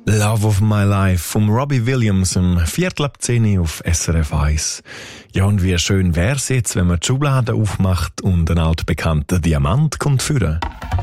Love of My Life vom Robbie Williams um 9:15 auf SRF 1. Ja, und wie schön wär's jetzt, wenn man die Schublade aufmacht und ein altbekannter Diamant kommt führen.